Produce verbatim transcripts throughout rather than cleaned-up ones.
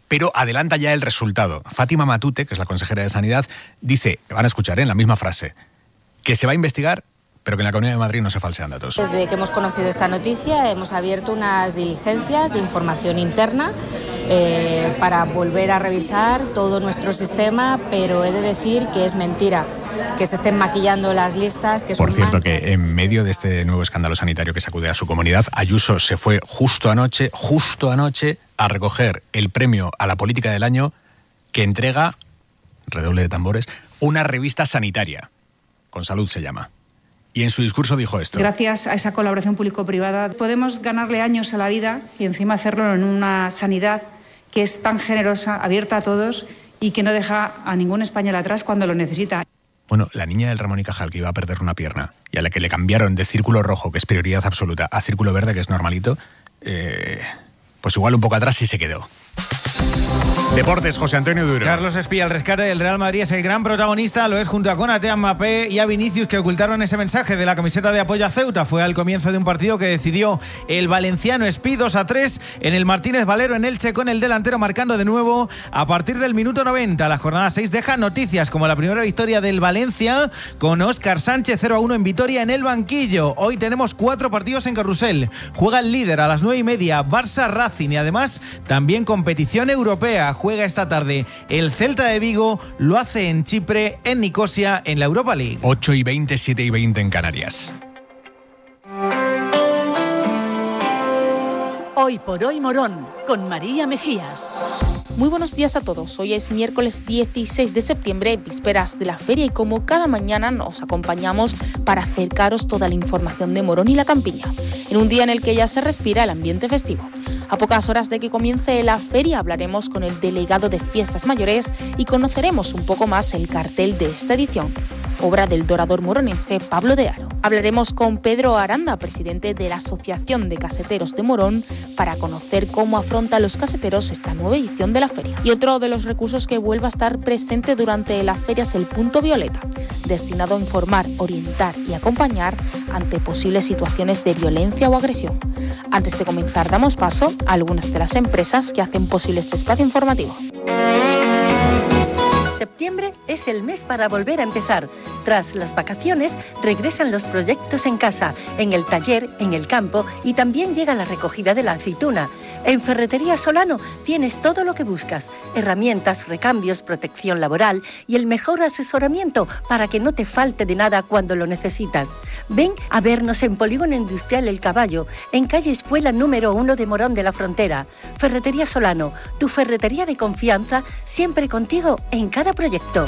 pero adelanta ya el resultado. Fátima Matute, que es la consejera de Sanidad, dice, van a escuchar ¿eh? en la misma frase, que se va a investigar, pero que en la Comunidad de Madrid no se falsean datos. Desde que hemos conocido esta noticia hemos abierto unas diligencias de información interna eh, para volver a revisar todo nuestro sistema, pero he de decir que es mentira que se estén maquillando las listas. Que Por son cierto, manchas. que en medio de este nuevo escándalo sanitario que sacude a su comunidad, Ayuso se fue justo anoche, justo anoche, a recoger el premio a la política del año que entrega, redoble de tambores, una revista sanitaria, Con Salud se llama. Y en su discurso dijo esto. Gracias a esa colaboración público-privada podemos ganarle años a la vida y encima hacerlo en una sanidad que es tan generosa, abierta a todos y que no deja a ningún español atrás cuando lo necesita. Bueno, la niña del Ramón y Cajal que iba a perder una pierna y a la que le cambiaron de círculo rojo, que es prioridad absoluta, a círculo verde, que es normalito, eh, pues igual un poco atrás sí se quedó. Deportes, José Antonio Duro. Carlos Espía, el rescate del Real Madrid es el gran protagonista, lo es junto a Konaté, a Mbappé y a Vinicius, que ocultaron ese mensaje de la camiseta de apoyo a Ceuta. Fue al comienzo de un partido que decidió el valenciano Espí dos a tres en el Martínez Valero en Elche, con el delantero marcando de nuevo a partir del minuto noventa. La jornada seis deja noticias como la primera victoria del Valencia con Óscar Sánchez cero a uno en Vitoria en el banquillo. Hoy tenemos cuatro partidos en carrusel. Juega el líder a las nueve y media, Barça Racing, y además también competición europea. Juega esta tarde el Celta de Vigo, lo hace en Chipre, en Nicosia, en la Europa League. ocho y veinte, siete y veinte en Canarias. Hoy por hoy Morón, con María Mejías. Muy buenos días a todos. Hoy es miércoles dieciséis de septiembre, vísperas de la feria, y como cada mañana nos acompañamos para acercaros toda la información de Morón y la Campiña, en un día en el que ya se respira el ambiente festivo. A pocas horas de que comience la feria hablaremos con el delegado de Fiestas Mayores y conoceremos un poco más el cartel de esta edición, obra del dorador moronense Pablo de Haro. Hablaremos con Pedro Aranda, presidente de la Asociación de Caseteros de Morón, para conocer cómo afrontan los caseteros esta nueva edición de la feria. Y otro de los recursos que vuelve a estar presente durante la feria es el Punto Violeta, destinado a informar, orientar y acompañar ante posibles situaciones de violencia o agresión. Antes de comenzar, damos paso a algunas de las empresas que hacen posible este espacio informativo. Septiembre es el mes para volver a empezar. Tras las vacaciones, regresan los proyectos en casa, en el taller, en el campo, y también llega la recogida de la aceituna. En Ferretería Solano tienes todo lo que buscas: herramientas, recambios, protección laboral y el mejor asesoramiento para que no te falte de nada cuando lo necesitas. Ven a vernos en Polígono Industrial El Caballo, en calle Espuela número uno de Morón de la Frontera. Ferretería Solano, tu ferretería de confianza, siempre contigo en cada proyecto.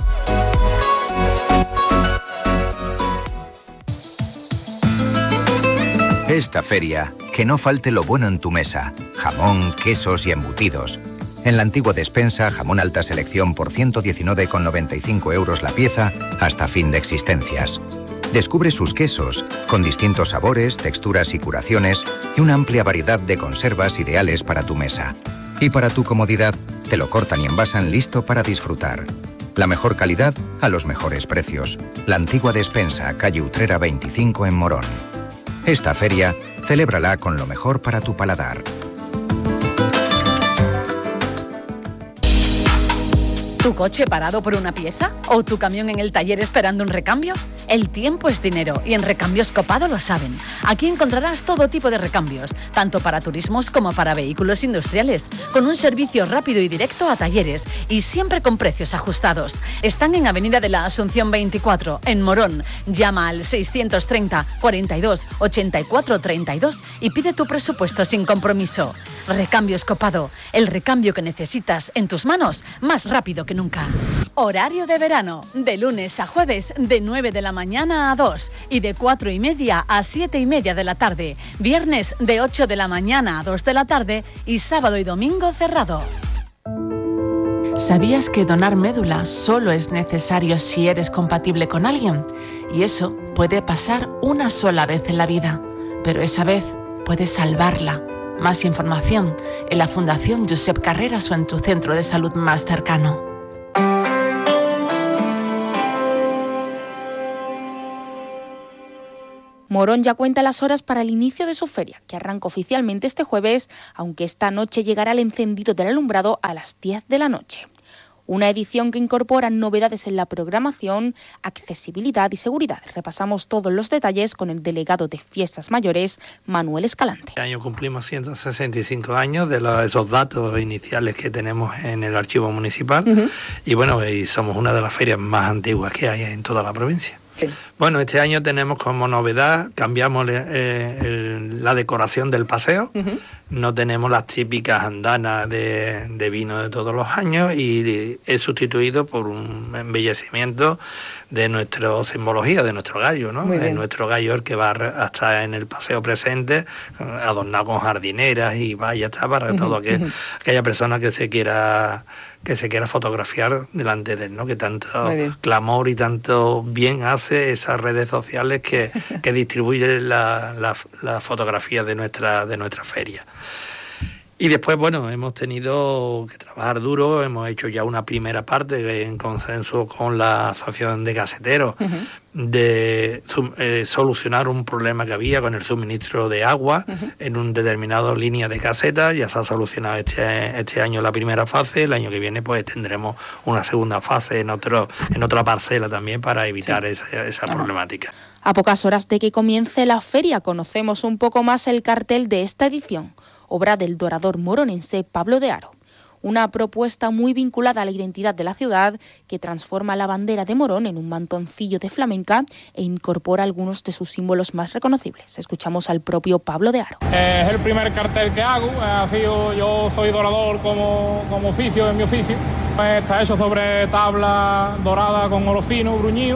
Esta feria, que no falte lo bueno en tu mesa: jamón, quesos y embutidos. En la antigua despensa, jamón alta selección por ciento diecinueve con noventa y cinco euros la pieza hasta fin de existencias. Descubre sus quesos, con distintos sabores, texturas y curaciones, y una amplia variedad de conservas ideales para tu mesa. Y para tu comodidad, te lo cortan y envasan listo para disfrutar. La mejor calidad a los mejores precios. La antigua despensa, calle Utrera veinticinco en Morón. Esta feria, celébrala con lo mejor para tu paladar. ¿Tu coche parado por una pieza? ¿O tu camión en el taller esperando un recambio? El tiempo es dinero y en Recambios Copado lo saben. Aquí encontrarás todo tipo de recambios, tanto para turismos como para vehículos industriales, con un servicio rápido y directo a talleres y siempre con precios ajustados. Están en Avenida de la Asunción veinticuatro, en Morón. Llama al seiscientos treinta, cuarenta y dos, ochenta y cuatro, treinta y dos y pide tu presupuesto sin compromiso. Recambios Copado, el recambio que necesitas en tus manos más rápido que nunca. Horario de verano, de lunes a jueves, de nueve de la mañana a dos y de cuatro y media a siete y media de la tarde. Viernes de ocho de la mañana a dos de la tarde y sábado y domingo cerrado. ¿Sabías que donar médula solo es necesario si eres compatible con alguien? Y eso puede pasar una sola vez en la vida, pero esa vez puedes salvarla. Más información en la Fundación Josep Carreras o en tu centro de salud más cercano. Morón ya cuenta las horas para el inicio de su feria, que arranca oficialmente este jueves, aunque esta noche llegará el encendido del alumbrado a las diez de la noche. Una edición que incorpora novedades en la programación, accesibilidad y seguridad. Repasamos todos los detalles con el delegado de Fiestas Mayores, Manuel Escalante. Este año cumplimos ciento sesenta y cinco años de los, esos datos iniciales que tenemos en el archivo municipal. Uh-huh. Y bueno, y somos una de las ferias más antiguas que hay en toda la provincia. Sí. Bueno, este año tenemos como novedad, cambiamos eh, el, la decoración del paseo. Uh-huh. No tenemos las típicas andanas de, de vino de todos los años y he sustituido por un embellecimiento de nuestra simbología, de nuestro gallo, ¿no? Es nuestro gallo el que va a estar en el paseo presente, adornado con jardineras y vaya está para uh-huh. todo aquel, uh-huh. aquella persona que se quiera que se quiera fotografiar delante de él, ¿no? Que tanto clamor y tanto bien hace esas redes sociales que, que distribuyen la, la, la fotografía de nuestra, de nuestra feria. Y después, bueno, hemos tenido que trabajar duro, hemos hecho ya una primera parte en consenso con la Asociación de Caseteros uh-huh. de eh, solucionar un problema que había con el suministro de agua uh-huh. en un determinado línea de casetas. Ya se ha solucionado este, este año la primera fase, el año que viene pues tendremos una segunda fase en, otro, en otra parcela también para evitar sí. esa, esa uh-huh. problemática. A pocas horas de que comience la feria, conocemos un poco más el cartel de esta edición, obra del dorador moronense Pablo de Haro. Una propuesta muy vinculada a la identidad de la ciudad que transforma la bandera de Morón en un mantoncillo de flamenca e incorpora algunos de sus símbolos más reconocibles. Escuchamos al propio Pablo de Haro. Eh, es el primer cartel que hago. Ha sido, yo soy dorador como, como oficio, en mi oficio. Está hecho sobre tabla dorada con oro fino, bruñido.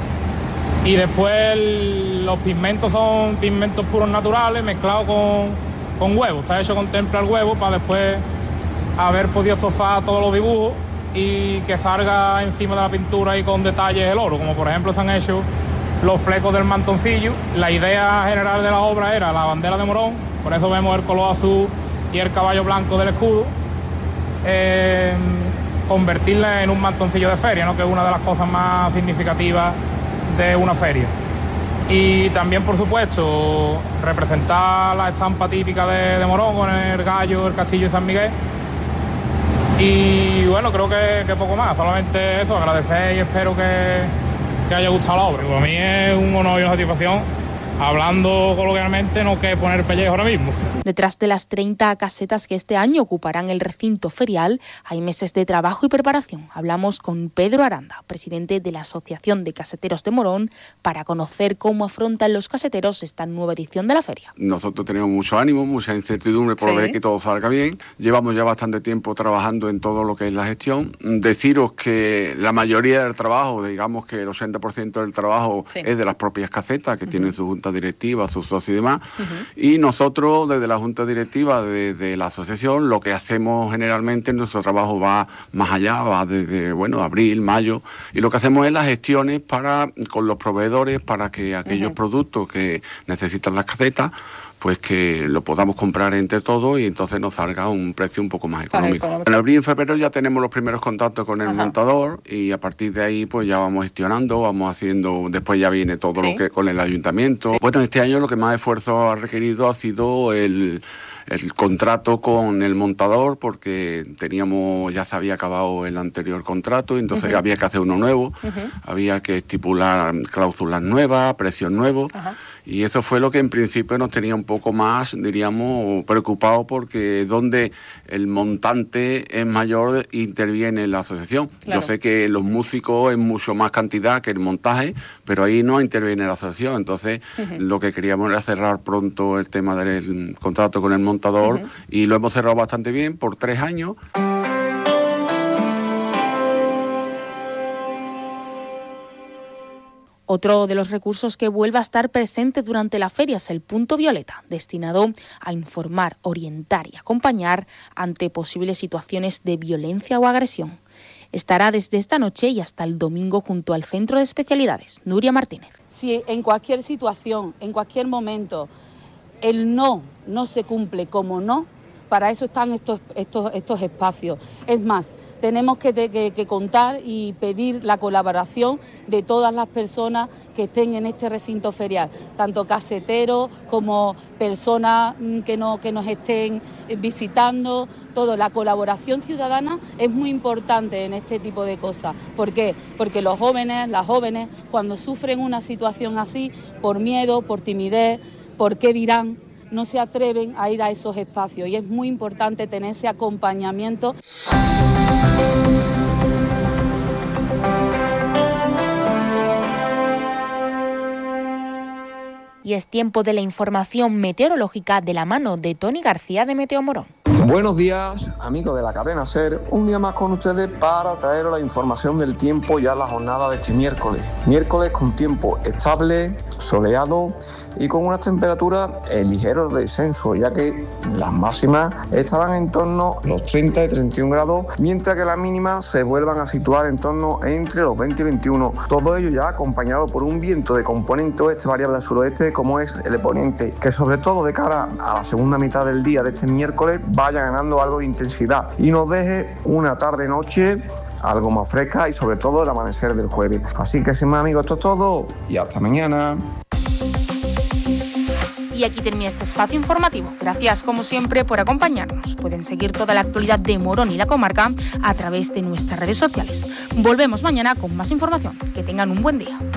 Y después el, los pigmentos son pigmentos puros naturales mezclados con, con huevo. Está hecho con templa al huevo para después haber podido estofar todos los dibujos y que salga encima de la pintura y con detalles el oro. Como por ejemplo están hechos los flecos del mantoncillo. La idea general de la obra era la bandera de Morón, por eso vemos el color azul y el caballo blanco del escudo. Eh, convertirla en un mantoncillo de feria, ¿no? Que es una de las cosas más significativas de una feria. Y también, por supuesto, representar la estampa típica de, de Morón con el gallo, el castillo de San Miguel. Y bueno, creo que, que poco más, solamente eso, agradecer y espero que, que haya gustado la obra. Para mí es un honor y una satisfacción, hablando coloquialmente, no que poner pellejo ahora mismo. Detrás de las treinta casetas que este año ocuparán el recinto ferial, hay meses de trabajo y preparación. Hablamos con Pedro Aranda, presidente de la Asociación de Caseteros de Morón, para conocer cómo afrontan los caseteros esta nueva edición de la feria. Nosotros tenemos mucho ánimo, mucha incertidumbre por ¿Sí? ver que todo salga bien. Llevamos ya bastante tiempo trabajando en todo lo que es la gestión. Deciros que la mayoría del trabajo, digamos que el ochenta por ciento del trabajo sí. es de las propias casetas, que uh-huh. tienen su junta directiva, sus socios y demás. Uh-huh. Y nosotros, desde la junta directiva de, de la asociación, lo que hacemos generalmente, nuestro trabajo va más allá, va desde, bueno, abril, mayo, y lo que hacemos es las gestiones para, con los proveedores para que aquellos uh-huh. productos que necesitan las casetas, pues que lo podamos comprar entre todos y entonces nos salga un precio un poco más económico. En abril y en febrero ya tenemos los primeros contactos con el Ajá. montador y a partir de ahí pues ya vamos gestionando, vamos haciendo, después ya viene todo ¿Sí? lo que con el ayuntamiento. Sí. Bueno, este año lo que más esfuerzo ha requerido ha sido el... el contrato con el montador, porque teníamos, ya se había acabado el anterior contrato, y entonces uh-huh. había que hacer uno nuevo, uh-huh. había que estipular cláusulas nuevas, precios nuevos, uh-huh. y eso fue lo que en principio nos tenía un poco más, diríamos, preocupado, porque donde el montante es mayor interviene la asociación. Claro. Yo sé que los músicos es mucho más cantidad que el montaje, pero ahí no interviene la asociación, entonces uh-huh. lo que queríamos era cerrar pronto el tema del contrato con el montador, Uh-huh. y lo hemos cerrado bastante bien por tres años. Otro de los recursos que vuelve a estar presente durante la feria es el punto violeta, destinado a informar, orientar y acompañar ante posibles situaciones de violencia o agresión. Estará desde esta noche y hasta el domingo junto al Centro de Especialidades. Nuria Martínez. Si en cualquier situación, en cualquier momento, el no no se cumple como no, para eso están estos, estos, estos espacios. Es más, tenemos que, que, que contar y pedir la colaboración de todas las personas que estén en este recinto ferial, tanto caseteros como personas que, no, que nos estén visitando, todo. La colaboración ciudadana es muy importante en este tipo de cosas. ¿Por qué? Porque los jóvenes, las jóvenes, cuando sufren una situación así, por miedo, por timidez, por qué dirán, no se atreven a ir a esos espacios, y es muy importante tener ese acompañamiento. Y es tiempo de la información meteorológica de la mano de Tony García de Meteomorón. Buenos días, amigos de la cadena SER. Un día más con ustedes para traeros la información del tiempo ya en la jornada de este miércoles. Miércoles con tiempo estable, soleado y con unas temperaturas en ligero descenso, ya que las máximas estarán en torno a los treinta y treinta y un grados, mientras que las mínimas se vuelvan a situar en torno entre los veinte y veintiuno. Todo ello ya acompañado por un viento de componente oeste variable al suroeste, como es el poniente, que sobre todo de cara a la segunda mitad del día de este miércoles vaya ganando algo de intensidad y nos deje una tarde-noche algo más fresca y sobre todo el amanecer del jueves. Así que sin más, amigos, esto es todo y hasta mañana. Y aquí termina este espacio informativo. Gracias, como siempre, por acompañarnos. Pueden seguir toda la actualidad de Morón y la comarca a través de nuestras redes sociales. Volvemos mañana con más información. Que tengan un buen día.